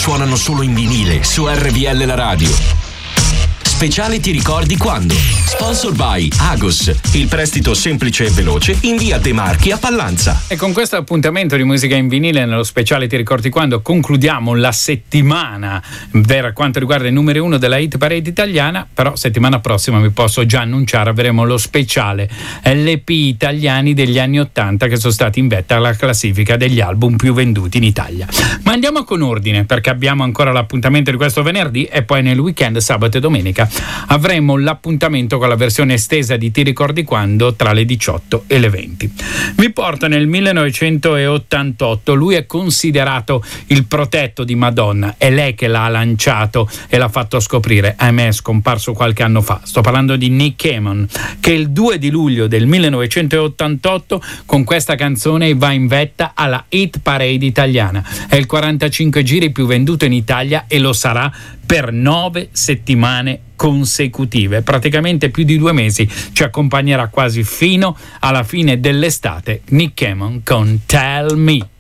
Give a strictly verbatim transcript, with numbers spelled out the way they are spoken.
suonano solo in vinile su R V L La Radio. Speciale Ti ricordi quando? Sponsor by Agos, il prestito semplice e veloce in via De Marchi a Pallanza. E con questo appuntamento di musica in vinile nello speciale Ti ricordi quando concludiamo la settimana per quanto riguarda il numero uno della hit parade italiana. Però settimana prossima vi posso già annunciare, avremo lo speciale L P italiani degli anni ottanta che sono stati in vetta alla classifica degli album più venduti in Italia. Ma andiamo con ordine, perché abbiamo ancora l'appuntamento di questo venerdì e poi nel weekend, sabato e domenica, avremo l'appuntamento con la versione estesa di Ti ricordi quando tra le diciotto e le venti. Vi porto nel millenovecentottantotto. Lui è considerato il protetto di Madonna, è lei che l'ha lanciato e l'ha fatto scoprire, ahimè è scomparso qualche anno fa. Sto parlando di Nick Cayman, che il due di luglio del millenovecentottantotto con questa canzone va in vetta alla hit parade italiana. È il quarantacinque giri più venduto in Italia e lo sarà per nove settimane consecutive, praticamente più di due mesi. Ci accompagnerà quasi fino alla fine dell'estate Nick Cayman con Tell Me.